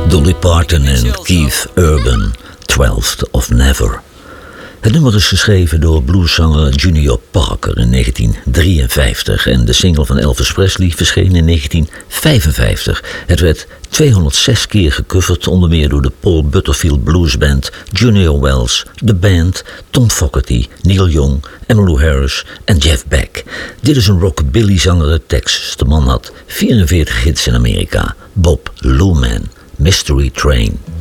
Dolly Parton en Keith Urban, 12th of Never. Het nummer is geschreven door blueszanger Junior Parker in 1953 en de single van Elvis Presley verscheen in 1955. Het werd 206 keer gecoverd, onder meer door de Paul Butterfield Blues Band, Junior Wells, The Band, Tom Fogerty, Neil Young, Emmylou Harris en Jeff Beck. Dit is een rockabilly-zanger uit Texas. De man had 44 hits in Amerika. Bob Luman, Mystery Train.